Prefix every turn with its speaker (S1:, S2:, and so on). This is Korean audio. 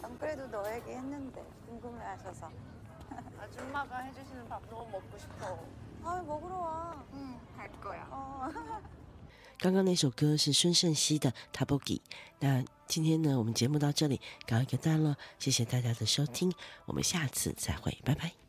S1: 안 그래도 너 얘기했는데 궁금해하셔서.
S2: 아줌마가 해주시는 밥 너무 먹고 싶어.
S1: 아, 먹으러 와.
S2: 응, 갈 거야.
S3: 刚刚那首歌是孙盛熙的《Tabogi》。那今天呢，我们节目到这里告一个段落，谢谢大家的收听，我们下次再会，拜拜。